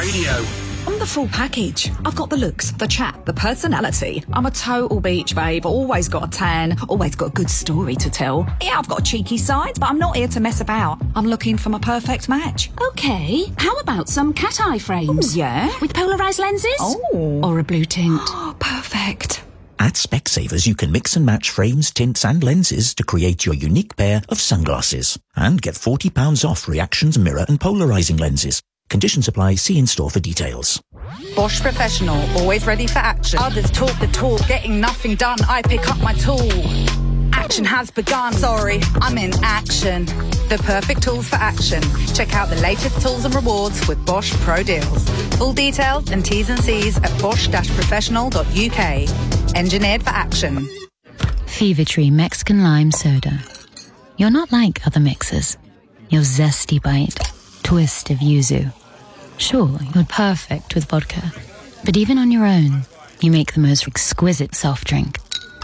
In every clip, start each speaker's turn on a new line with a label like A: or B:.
A: Radio.
B: I'm the full package. I've got the looks, the chat, the personality. I'm a total beach babe, always got a tan, always got a good story to tell. Yeah, I've got a cheeky side, but I'm not here to mess about. I'm looking for my perfect match.
C: Okay, how about some cat eye frames?
B: Ooh, yeah?
C: With polarised lenses?
B: Oh.
C: Or a blue tint?
B: Perfect.
D: At Specsavers, you can mix and match frames, tints and lenses to create your unique pair of sunglasses. And get £40 off Reactions mirror and polarising lenses. Conditions apply. See in store for details.
E: Bosch Professional, always ready for action. Others talk the talk, getting nothing done. I pick up my tool. Action has begun. Sorry, I'm in action. The perfect tools for action. Check out the latest tools and rewards with Bosch Pro Deals. Full details and T's and C's at bosch-professional.uk. Engineered for action.
F: Fever Tree Mexican Lime Soda. You're not like other mixers. Your zesty bite, twist of yuzu. Sure, you're perfect with vodka. But even on your own, you make the most exquisite soft drink.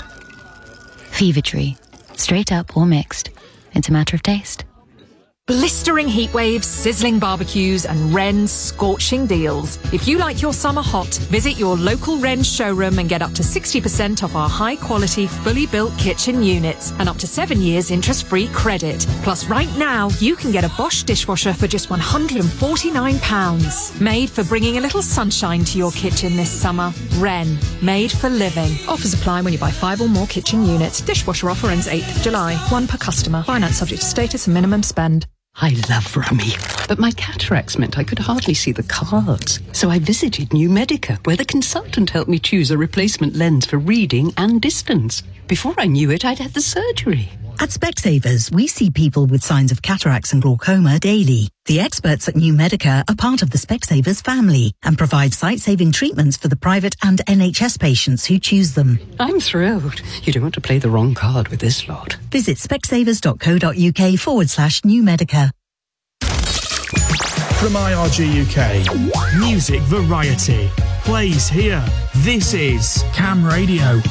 F: Fever Tree. Straight up or mixed. It's a matter of taste.
G: Blistering heat waves, sizzling barbecues and Wren's scorching deals. If you like your summer hot, visit your local Wren's showroom and get up to 60% off our high-quality, fully built kitchen units and up to 7 years interest-free credit. Plus, right now, you can get a Bosch dishwasher for just £149. Made for bringing a little sunshine to your kitchen this summer. Wren. Made for living. Offers apply when you buy 5 or more kitchen units. Dishwasher offer ends 8th of July. 1 per customer. Finance subject to status and minimum spend.
H: I love Rummy, but my cataracts meant I could hardly see the cards. So I visited New Medica, where the consultant helped me choose a replacement lens for reading and distance. Before I knew it, I'd had the surgery.
I: At Specsavers, we see people with signs of cataracts and glaucoma daily. The experts at New Medica are part of the Specsavers family and provide sight-saving treatments for the private and NHS patients who choose them.
H: I'm thrilled. You don't want to play the wrong card with this lot.
I: Visit specsavers.co.uk/New Medica.
A: From IRG UK, music variety plays here. This is Cam Radio.